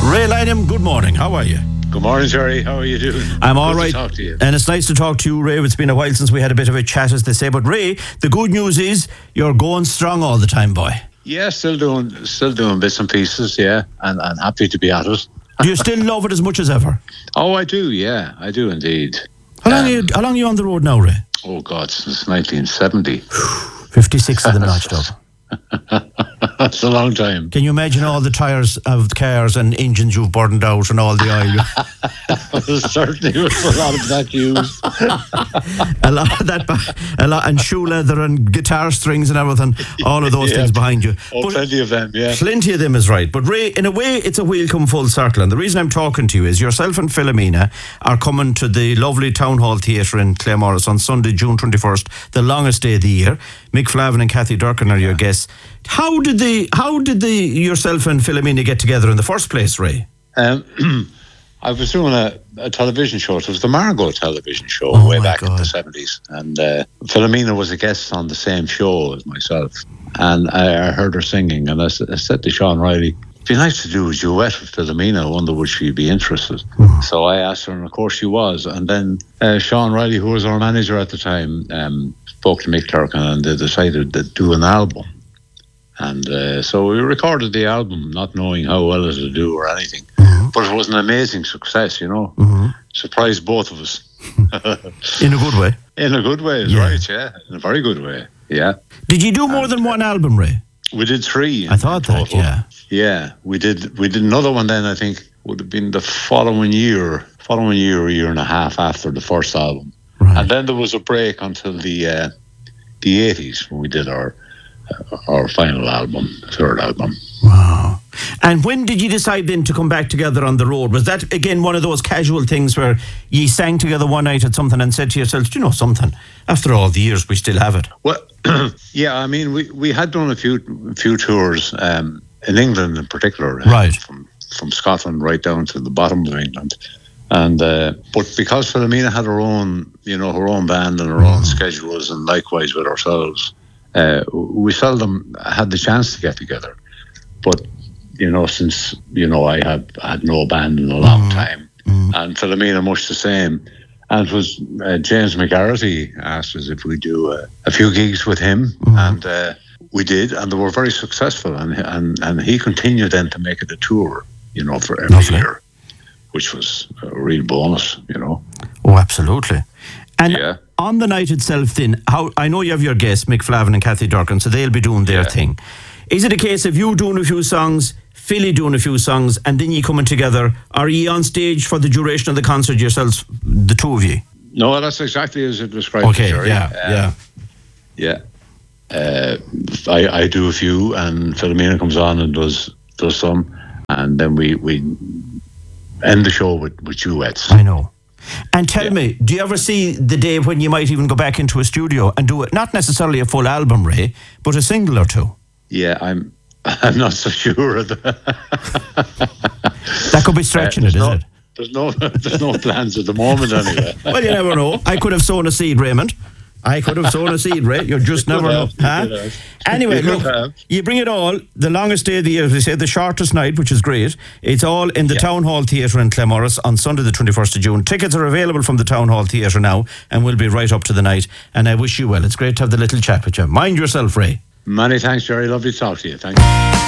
Ray Lynham, good morning. How are you? Good morning, Jerry. How are you doing? I'm all right. Good to talk to you. And it's nice to talk to you, Ray. It's been a while since we had a bit of a chat, as they say. But Ray, the good news is you're going strong all the time, boy. Yeah, still doing bits and pieces, yeah, and happy to be at it. Do you still love it as much as ever? Oh, I do, yeah, I do indeed. How long are you on the road now, Ray? Oh, God, since 1970. 56 of them notched up. That's a long time. Can you imagine all the tyres of cars and engines you've burned out and all the oil? Certainly was a lot of that used. a lot of that, and shoe leather and guitar strings and everything, all of those things behind you. Oh, but plenty of them, yeah. Plenty of them is right. But Ray, in a way, it's a wheel come full circle. And the reason I'm talking to you is yourself and Philomena are coming to the lovely Town Hall Theatre in Claremorris on Sunday, June 21st, the longest day of the year. Mick Flavin and Kathy Durkin are your guests. How did yourself and Philomena get together in the first place, Ray? I was doing a television show. It was the Margot television show way back in the 70s. And Philomena was a guest on the same show as myself. And I heard her singing. And I said to Sean Riley, it'd be nice to do a duet with Philomena. I wonder would she be interested. So I asked her, and of course she was. And then Sean Riley, who was our manager at the time, spoke to Mick Durkin, and they decided to do an album. And so we recorded the album, not knowing how well it would do or anything. But it was an amazing success, you know. Surprised both of us. In a good way? In a good way, right, yeah. In a very good way, yeah. Did you do more than one album, Ray? We did 3. I thought that, yeah. Yeah, we did another one then, I think, would have been the following year, a year and a half after the first album. Right. And then there was a break until the 80s when we did our final album, third album. Wow. And when did you decide then to come back together on the road? Was that, again, one of those casual things where you sang together one night at something and said to yourselves, do you know something? After all the years, we still have it. Well, yeah, I mean, we had done a few tours in England in particular. Right. From Scotland right down to the bottom of England. And but because Philomena had her own band and her own schedules, and likewise with ourselves, we seldom had the chance to get together. But since I had no band in a long time, and Philomena much the same, and it was James McGarrity asked us if we do a few gigs with him, and we did, and they were very successful, and he continued then to make it a tour, for every year, which was a real bonus, Oh, absolutely. And on the night itself then, I know you have your guests, Mick Flavin and Kathy Durkin, so they'll be doing their thing. Is it a case of you doing a few songs, Philly doing a few songs, and then you coming together? Are you on stage for the duration of the concert yourselves, the two of you? No, that's exactly as it described. Okay, Jerry. Yeah. I do a few, and Philomena comes on and does some, and then we end the show with duets. I know. And tell me, do you ever see the day when you might even go back into a studio and do it, not necessarily a full album, Ray, but a single or two? Yeah, I'm not so sure of that. That could be stretching it, is it? There's no plans at the moment anyway. Well, you never know. I could have sown a seed, Raymond. I could have sown a seed, Ray. You just never know. Huh? Anyway, look, you bring it all. The longest day of the year, as we say, the shortest night, which is great. It's all in the Town Hall Theatre in Claremorris on Sunday the 21st of June. Tickets are available from the Town Hall Theatre now and will be right up to the night. And I wish you well. It's great to have the little chat with you. Mind yourself, Ray. Many thanks, Jerry. Lovely to talk to you. Thank you.